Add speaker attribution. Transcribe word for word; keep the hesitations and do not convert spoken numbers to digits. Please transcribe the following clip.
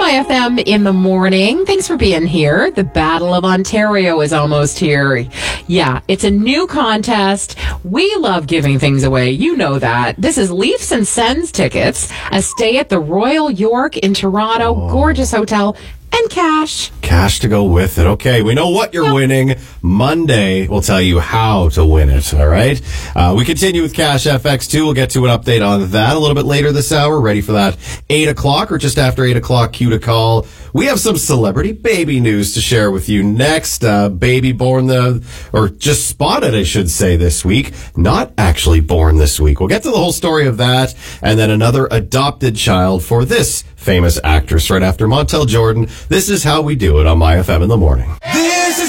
Speaker 1: My F M in the morning. Thanks for being here. The Battle of Ontario is almost here. Yeah, it's a new contest. We love giving things away. You know that. This is Leafs and Sens tickets, a stay at the Royal York in Toronto, oh. gorgeous hotel, and cash.
Speaker 2: Cash to go with it. Okay, we know what you're yep. winning. Monday, we'll tell you how to win it, all right? Uh, we continue with Cash F X two. We'll get to an update on that a little bit later this hour. Ready for that eight o'clock or just after eight o'clock cue to call. We have some celebrity baby news to share with you next. Uh, baby born, the, or just spotted, I should say, this week. Not actually born this week. We'll get to the whole story of that. And then another adopted child for this famous actress right after Montel Jordan. This is how we do it on My F M in the morning.
Speaker 3: This is